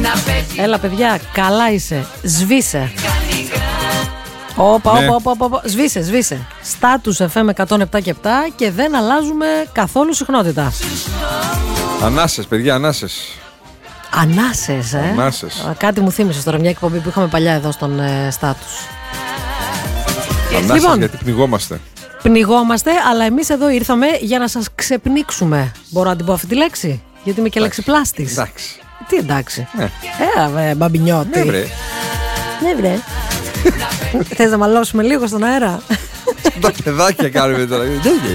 Έλα παιδιά, καλά είσαι. Σβήσε. Όπα. Σβήσε. Στάτους FM 107 και 7 και δεν αλλάζουμε καθόλου συχνότητα. Ανάσες, παιδιά, ανάσες. Ανάσες. Κάτι μου θύμισες τώρα, μια εκπομπή που είχαμε παλιά εδώ στον Στάτους. Ανάσες, λοιπόν, γιατί πνιγόμαστε, αλλά εμείς εδώ ήρθαμε για να σας ξεπνίξουμε. Μπορώ να την πω αυτή τη λέξη, γιατί είμαι και λεξιπλάστης. Εντάξει. Τι εντάξει. Μπαμπινιώτη. Ναι βρε. Θες να μαλώσουμε λίγο στον αέρα? Τα παιδάκια κάνουμε τώρα.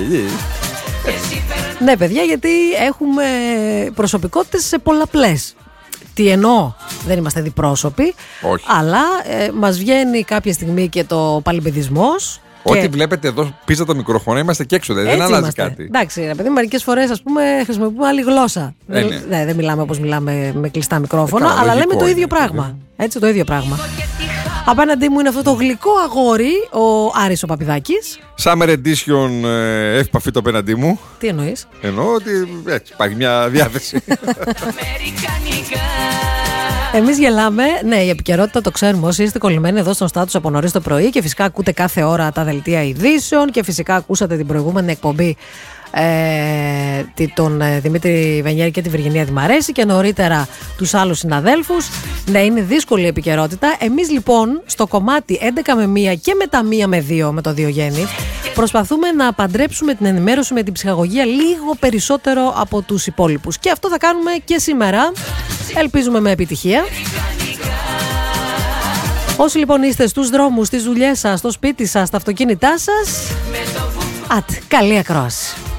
Ναι παιδιά, γιατί έχουμε προσωπικότητες σε πολλαπλές. Τι εννοώ, δεν είμαστε διπρόσωποι. Όχι. Αλλά μας βγαίνει κάποια στιγμή και το παλιμπεδισμός. Ό,τι βλέπετε εδώ πίσω το μικρόφωνο, είμαστε και έξω, δεν αλλάζει κάτι. Εντάξει, ρε παιδί, μερικές φορές ας πούμε χρησιμοποιούμε άλλη γλώσσα. Δεν μιλάμε όπως μιλάμε με κλειστά μικρόφωνα, αλλά λέμε το ίδιο πράγμα. Έτσι, το ίδιο πράγμα. Απέναντί μου είναι αυτό το γλυκό αγόρι, ο Άρης ο Παπηδάκης. Summer Edition, εύπαφη το απέναντί μου. Τι εννοείς? Εννοώ ότι έτσι υπάρχει μια διάθεση. Εμείς γελάμε. Ναι, η επικαιρότητα το ξέρουμε. Όσοι είστε κολλημένοι εδώ στον Στάτους από νωρίς το πρωί και φυσικά ακούτε κάθε ώρα τα δελτία ειδήσεων και φυσικά ακούσατε την προηγούμενη εκπομπή τον Δημήτρη Βενιέρη και τη Βυργινία Δημαρέση και νωρίτερα τους άλλους συναδέλφους. Ναι, είναι δύσκολη η επικαιρότητα. Εμείς λοιπόν στο κομμάτι 11 με 1 και μετά 1 με 2 με το Διογέννη προσπαθούμε να παντρέψουμε την ενημέρωση με την ψυχαγωγία λίγο περισσότερο από τους υπόλοιπους. Και αυτό θα κάνουμε και σήμερα. Ελπίζουμε με επιτυχία. Όσοι λοιπόν είστε στους δρόμους, στις δουλειές σας, στο σπίτι σας, στα αυτοκίνητά σας, καλή ακρόαση.